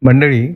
मंडळी,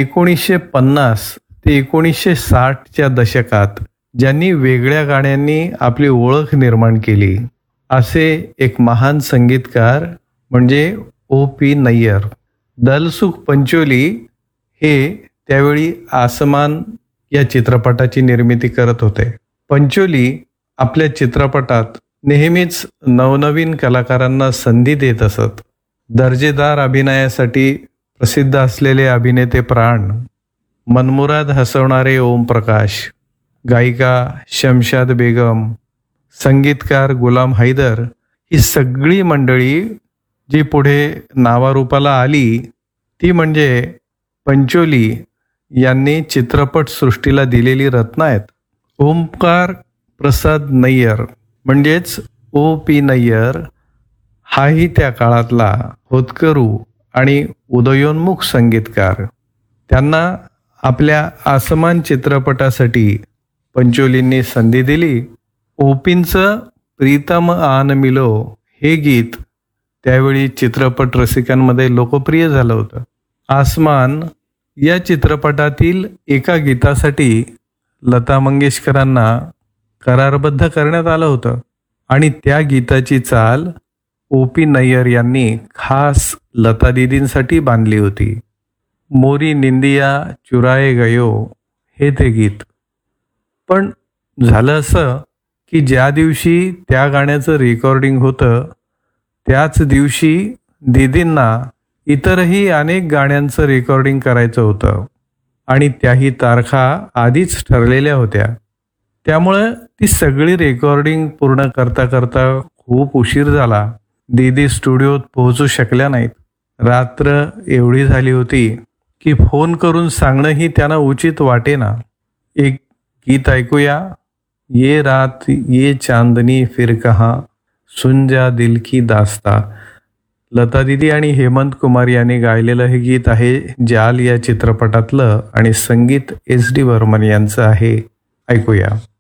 1950 ते 1960च्या दशकात ज्यांनी वेगळ्या गाण्यांनी आपली ओळख निर्माण केली असे एक महान संगीतकार म्हणजे O.P. नय्यर. दलसुख पंचोली हे त्यावेळी आसमान या चित्रपटाची निर्मिती करत होते. पंचोली आपल्या चित्रपटात नेहमीच नवनवीन कलाकारांना संधी देत असत. दर्जेदार अभिनयासाठी प्रसिद्ध असलेले अभिनेते प्राण, मनमुराद हसवणारे ओमप्रकाश, गायिका शमशाद बेगम, संगीतकार गुलाम हैदर ही सगळी मंडळी जी पुढे नावारूपाला आली ती म्हणजे पंचोली यांनी चित्रपटसृष्टीला दिलेली रत्न आहेत. ओमकार प्रसाद नय्यर म्हणजेच O.P. नय्यर हाही त्या काळातला होतकरू आणि उदयोन्मुख संगीतकार. त्यांना आपल्या आसमान चित्रपटासाठी पंचोलींनी संधी दिली. ओपींचं प्रीतम आन मिलो हे गीत त्यावेळी चित्रपट रसिकांमध्ये लोकप्रिय झालं होतं. आसमान या चित्रपटातील एका गीतासाठी लता मंगेशकरांना करारबद्ध करण्यात आलं होतं आणि त्या गीताची चाल O.P. नय्यर यांनी खास लता दीदींसाठी बांधली होती. मोरी निंदिया चुराए गयो हे ते गीत. पण झालं असं की ज्या दिवशी त्या गाण्याचं रेकॉर्डिंग होतं त्याच दिवशी दीदींना इतरही अनेक गाण्यांचं रेकॉर्डिंग करायचं होतं आणि त्याही तारखा आधीच ठरलेल्या होत्या. त्यामुळं ती सगळी रेकॉर्डिंग पूर्ण करता करता खूप उशीर झाला. दीदी स्टुडिओत पोहोचू शकल्या नाहीत. रात्र एवढी झाली होती की फोन करून सांगणंही त्यांना उचित वाटेना. एक गीत ऐकूया. ये रात ये चांदनी फिर कहाँ सुन जा दिल की दास्ता. लता दीदी आणि हेमंत कुमार यांनी गायलेलं हे गीत आहे जाल या चित्रपटातलं आणि संगीत S.D. बर्मन यांचं आहे. ऐकूया.